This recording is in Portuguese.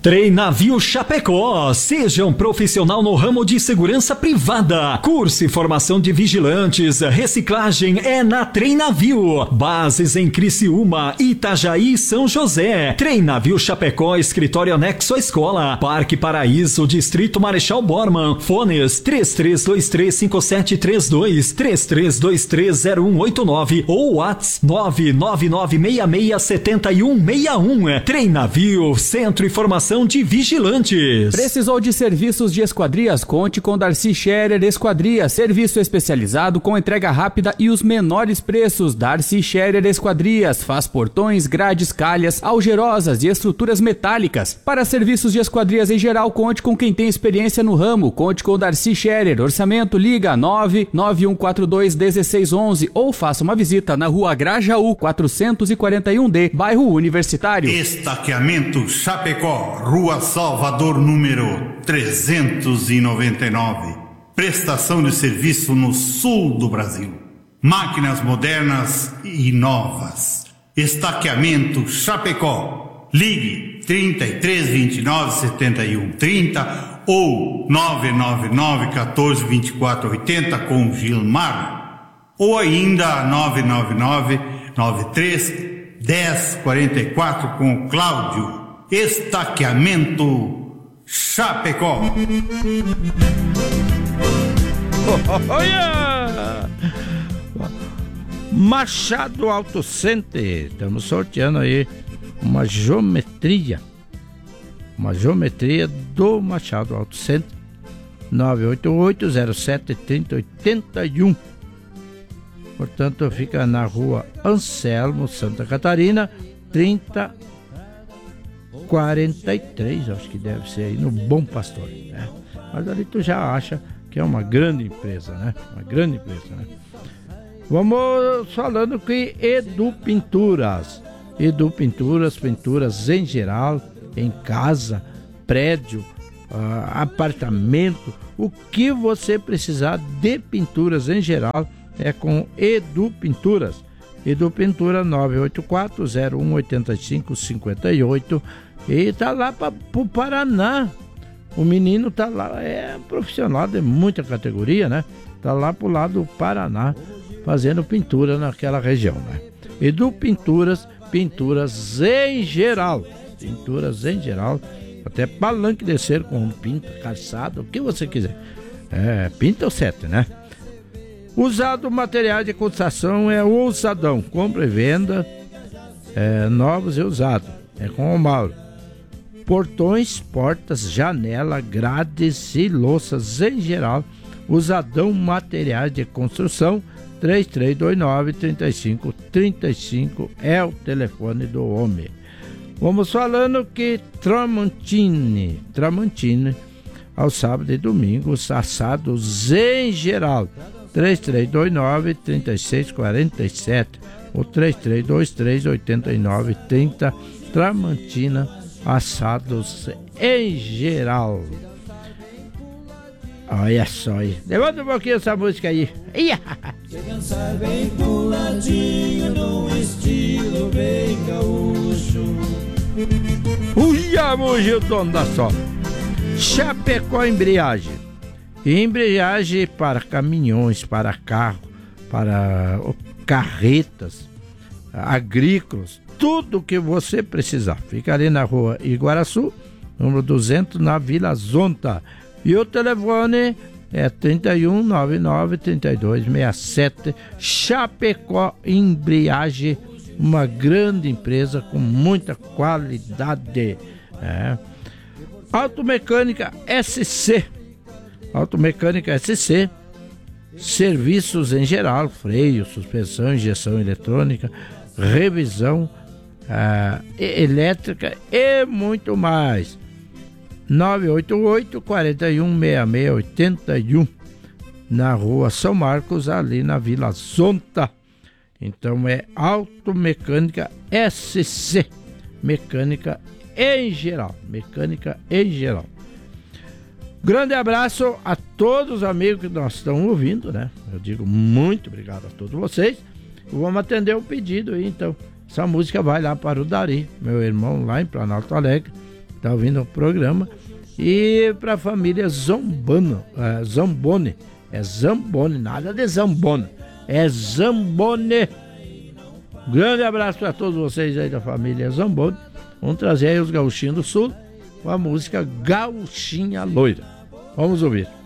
Treinavio Chapecó, seja um profissional no ramo de segurança privada. Curso e formação de vigilantes, reciclagem é na Treinavio. Bases em Criciúma, Itajaí e São José. Treinavio Chapecó, escritório anexo à escola. Parque Paraíso, Distrito Marechal Bormann. Fones 33235732, 33230189 ou WhatsApp 999667161. Treinavio, Centro e Formação de Vigilantes. Precisou de serviços de esquadrias? Conte com Darcy Scherer Esquadrias. Serviço especializado com entrega rápida e os menores preços. Darcy Scherer Esquadrias faz portões, grades, calhas, algerosas e estruturas metálicas. Para serviços de esquadrias em geral, conte com quem tem experiência no ramo. Conte com Darcy Scherer. Orçamento liga 991421611 ou faça uma visita na Rua Grajaú 441D, bairro Universitário. Estaqueamento Chapecó, Rua Salvador, número 399. Prestação de serviço no sul do Brasil. Máquinas modernas e novas. Estaqueamento Chapecó. Ligue 33 29 71 30 ou 999 14 24 80 com Gilmar. Ou ainda 999 93 10 44 com Cláudio. Estaqueamento Chapecó. Olha! Machado Auto Center. Estamos sorteando aí uma geometria do Machado Auto Center. 988-07-3081. Portanto, fica na Rua Anselmo, Santa Catarina, 3043, acho que deve ser aí no Bom Pastor, né? Mas ali tu já acha que é uma grande empresa, né? Uma grande empresa, né? Vamos falando que Edu Pinturas, pinturas em geral, em casa, prédio, apartamento, o que você precisar de pinturas em geral é com Edu Pinturas. Edu Pintura 984-0185-58 e tá lá pro Paraná. O menino tá lá, é profissional de muita categoria, né? Tá lá pro lado do Paraná fazendo pintura naquela região, né? Edu Pinturas, pinturas em geral, até palanque de cerco com pinta, calçado, o que você quiser. Pinta ou sete, né? Usado material de construção é o Usadão. Compra e venda novos e usados. É com o Mauro. Portões, portas, janela, grades e louças em geral. Usadão materiais de construção. 3329-3535 é o telefone do homem. Vamos falando que Tramontine, ao sábado e domingo, assados em geral. 3329-3647 ou 3323-8930. Tramontina, assados em geral. Olha só aí. Levanta um pouquinho essa música aí. Se dançar bem puladinho, no estilo bem gaúcho. O dono da sola. Chapecó Embreagem. Embreagem para caminhões, para carro, para carretas, agrícolas, tudo que você precisar. Fica ali na Rua Iguaraçu, número 200, na Vila Zonta. E o telefone é 3199-3267. Chapecó Embreagem, uma grande empresa com muita qualidade. Automecânica SC. Automecânica SC, serviços em geral, freio, suspensão, injeção eletrônica, revisão elétrica e muito mais. 988-416681 na Rua São Marcos, ali na Vila Zonta. Então é Automecânica SC, mecânica em geral. Grande abraço a todos os amigos que nós estamos ouvindo, né? Eu digo muito obrigado a todos vocês. Vamos atender o pedido aí, então. Essa música vai lá para o Dari, meu irmão lá em Planalto Alegre, tá ouvindo o programa. E para a família Zamboni, é Zamboni, nada de Zamboni, é Zamboni. Grande abraço para todos vocês aí da família Zamboni. Vamos trazer aí os Gauchinhos do Sul com a música Gauchinha Loira. Vamos ouvir.